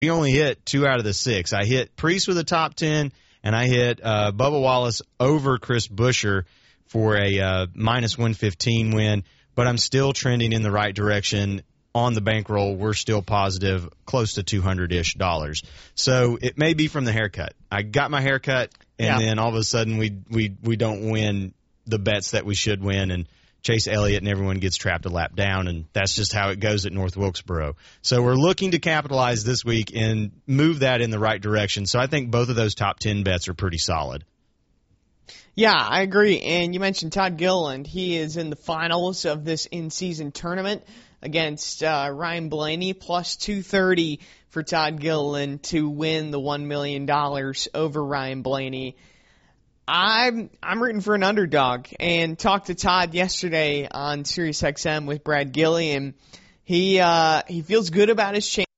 We only hit 2 out of the 6. I hit Priest with a top 10, and I hit Bubba Wallace over Chris Buescher for a minus 115 win, but I'm still trending in the right direction. On the bankroll, we're still positive, close to $200-ish. So it may be from the haircut. I got my haircut, and then all of a sudden we don't win the bets that we should win, and Chase Elliott and everyone gets trapped a lap down, and that's just how it goes at North Wilkesboro. So we're looking to capitalize this week and move that in the right direction. So I think both of those top 10 bets are pretty solid. Yeah, I agree. And you mentioned Todd Gilliland. He is in the finals of this in-season tournament against Ryan Blaney, plus 230 for Todd Gilliland to win the $1 million over Ryan Blaney. I'm rooting for an underdog, and talked to Todd yesterday on SiriusXM with Brad Gilliam. He feels good about his chance.